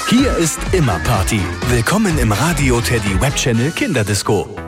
Hier ist immer Party. Willkommen im Radio Teddy Web Channel Kinderdisco.